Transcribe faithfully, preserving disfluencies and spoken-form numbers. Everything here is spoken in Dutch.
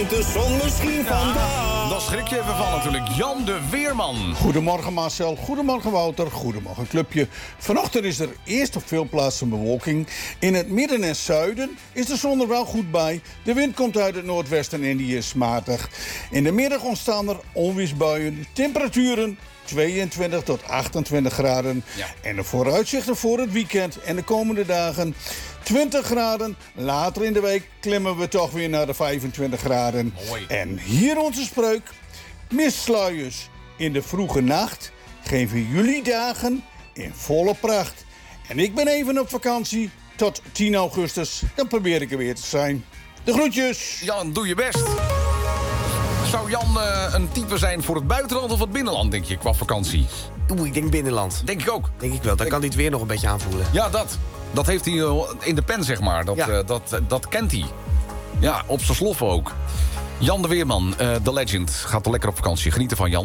schijnt de zon misschien vandaag. Dan schrik je even van natuurlijk. Jan de Weerman. Goedemorgen Marcel, goedemorgen Wouter, goedemorgen clubje. Vanochtend is er eerst op veel plaatsen bewolking. In het midden en zuiden is de zon er wel goed bij. De wind komt uit het noordwesten en die is matig. In de middag ontstaan er onweersbuien. Temperaturen tweeëntwintig tot achtentwintig graden. Ja. En de vooruitzichten voor het weekend en de komende dagen twintig graden. Later in de week klimmen we toch weer naar de vijfentwintig graden. Mooi. En hier onze spreuk. Mistsluiers in de vroege nacht geven jullie dagen in volle pracht. En ik ben even op vakantie tot tien augustus. Dan probeer ik er weer te zijn. De groetjes! Jan, doe je best. Zou Jan uh, een type zijn voor het buitenland of het binnenland, denk je, qua vakantie? Oeh, ik denk binnenland. Denk ik ook. Denk ik wel. Dan kan hij het weer nog een beetje aanvoelen. Ja, dat. Dat heeft hij uh, in de pen, zeg maar. Dat, Ja. uh, dat, uh, dat kent hij. Ja, op zijn sloffen ook. Jan de Weerman, uh, de legend, gaat er lekker op vakantie. Genieten van Jan.